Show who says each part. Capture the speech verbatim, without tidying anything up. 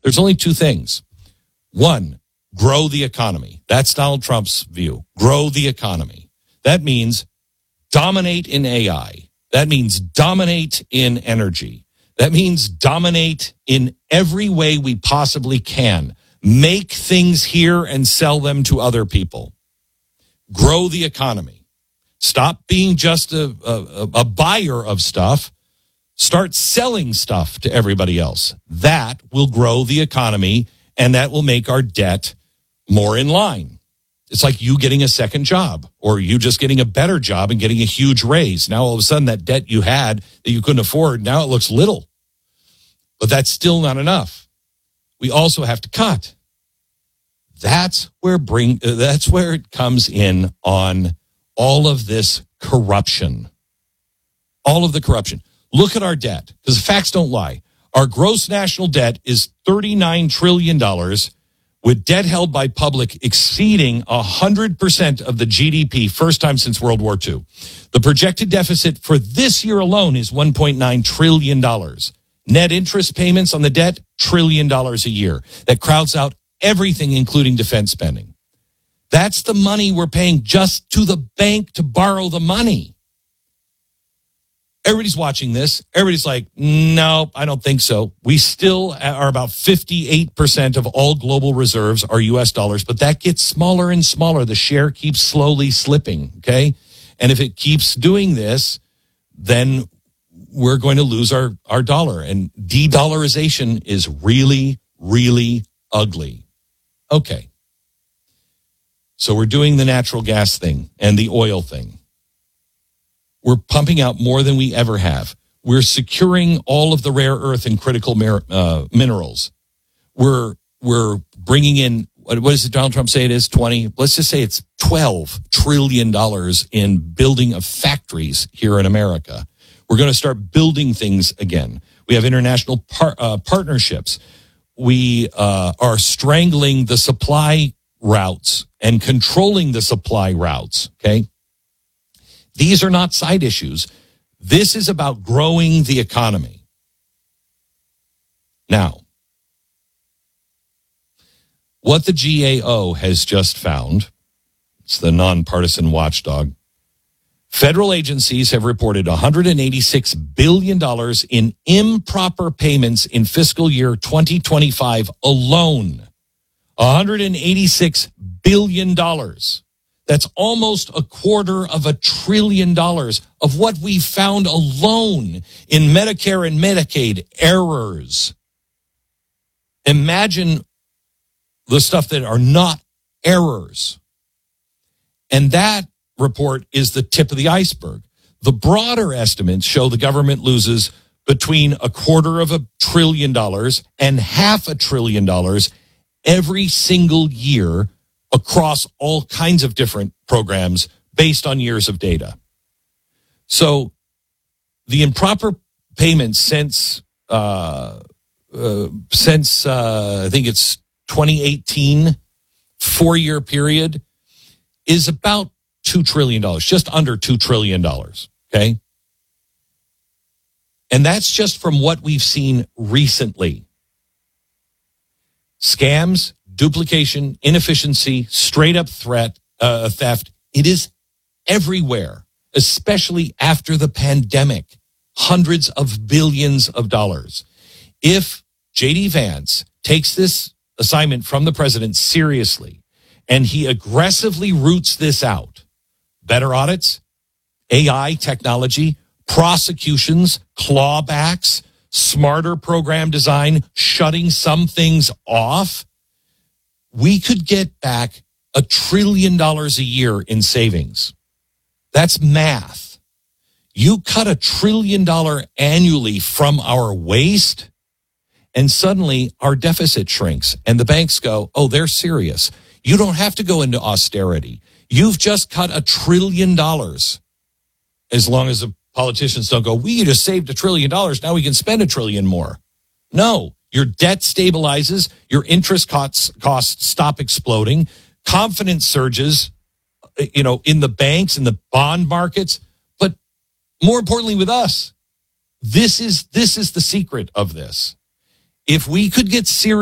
Speaker 1: There's only two things. One, grow the economy. That's Donald Trump's view. Grow the economy. That means dominate in A I. That means dominate in energy. That means dominate in every way we possibly can. Make things here and sell them to other people. Grow the economy. Stop being just a, a, a buyer of stuff. Start selling stuff to everybody else. That will grow the economy, and that will make our debt more in line. It's like you getting a second job, or you just getting a better job and getting a huge raise. Now, all of a sudden, that debt you had that you couldn't afford, now it looks little. But that's still not enough. We also have to cut. That's where bring. Uh, that's where it comes in on all of this corruption. All of the corruption. Look at our debt, because the facts don't lie. Our gross national debt is thirty-nine trillion dollars, with debt held by public exceeding one hundred percent of the G D P, first time since World War Two. The projected deficit for this year alone is one point nine trillion dollars. Net interest payments on the debt, trillion dollars a year. That crowds out everything, including defense spending. That's the money we're paying just to the bank to borrow the money. Everybody's watching this. Everybody's like, no, I don't think so. We still are about fifty-eight percent of all global reserves are U S dollars, but that gets smaller and smaller. The share keeps slowly slipping, okay? And if it keeps doing this, then we're going to lose our, our dollar. And de-dollarization is really, really ugly. Okay. So we're doing the natural gas thing and the oil thing. We're pumping out more than we ever have. We're securing all of the rare earth and critical mer- uh, minerals. We're we're bringing in, what does Donald Trump say it is, twenty? Let's just say it's twelve trillion dollars in building of factories here in America. We're going to start building things again. We have international par- uh, partnerships. We uh, are strangling the supply routes and controlling the supply routes, okay? These are not side issues. This is about growing the economy. Now, what the G A O has just found, it's the nonpartisan watchdog, federal agencies have reported one hundred eighty-six billion dollars in improper payments in fiscal year twenty twenty-five alone. one hundred eighty-six billion dollars. That's almost a quarter of a trillion dollars of what we found alone in Medicare and Medicaid errors. Imagine the stuff that are not errors. And that report is the tip of the iceberg. The broader estimates show the government loses between a quarter of a trillion dollars and half a trillion dollars every single year across all kinds of different programs based on years of data. So the improper payments since uh, uh, since uh, I think it's twenty eighteen, four-year period, is about two trillion dollars, just under two trillion dollars, okay? And that's just from what we've seen recently. Scams, duplication, inefficiency, straight up threat, uh, theft. It is everywhere, especially after the pandemic. Hundreds of billions of dollars. If J D Vance takes this assignment from the president seriously and he aggressively roots this out, better audits, A I technology, prosecutions, clawbacks, smarter program design, shutting some things off, we could get back a trillion dollars a year in savings. That's math. You cut a trillion dollar annually from our waste, and suddenly our deficit shrinks. And the banks go, oh, they're serious. You don't have to go into austerity. You've just cut a trillion dollars. As long as the politicians don't go, we just saved a trillion dollars, now we can spend a trillion more. No. Your debt stabilizes, your interest costs, costs stop exploding, confidence surges, you know, in the banks, in the bond markets, but more importantly with us. This is this is the secret of this. If we could get serious